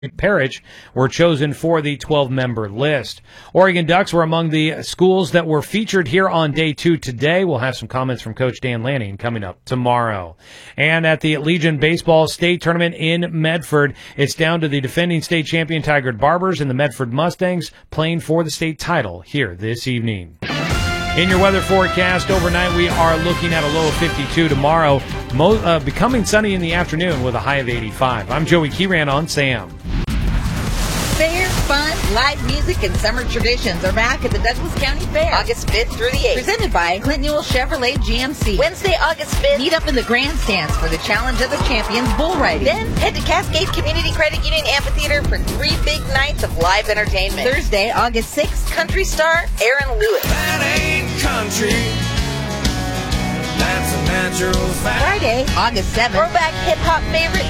Parrish were chosen for the 12-member list. Oregon Ducks were among the schools that were featured here on day 2 today. We'll have some comments from Coach Dan Lanning coming up tomorrow. And at the Legion Baseball State Tournament in Medford, it's down to the defending state champion Tigard Barbers and the Medford Mustangs playing for the state title here this evening. In your weather forecast overnight, we are looking at a low of 52 tomorrow, becoming sunny in the afternoon with a high of 85. I'm Joey Kieran on SAM. Fair, fun, live music, and summer traditions are back at the Douglas County Fair, August 5th through the 8th. Presented by Clint Newell Chevrolet GMC. Wednesday, August 5th, meet up in the grandstands for the Challenge of the Champions bull riding. Then, head to Cascade Community Credit Union Amphitheater for 3 big nights of live entertainment. Thursday, August 6th, country star Aaron Lewis. That ain't country. That's a natural fact. Friday, August 7th, throwback hip-hop favorite